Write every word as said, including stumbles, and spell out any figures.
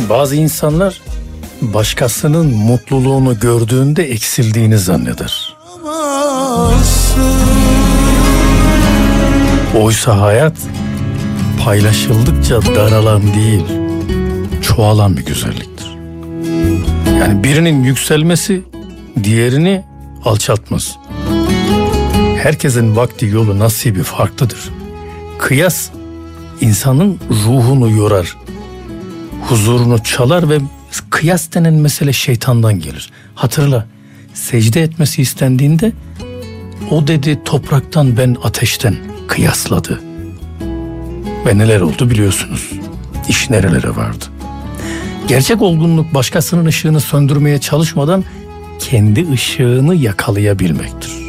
Bazı insanlar başkasının mutluluğunu gördüğünde eksildiğini zanneder. Oysa hayat paylaşıldıkça daralan değil, çoğalan bir güzelliktir. Yani birinin yükselmesi diğerini alçaltmaz. Herkesin vakti, yolu, nasibi farklıdır. Kıyas insanın ruhunu yorar, huzurunu çalar ve kıyas denen mesele şeytandan gelir. Hatırla, secde etmesi istendiğinde o dedi topraktan, ben ateşten kıyasladı. Ve neler oldu biliyorsunuz. İş nerelere vardı. Gerçek olgunluk başkasının ışığını söndürmeye çalışmadan kendi ışığını yakalayabilmektir.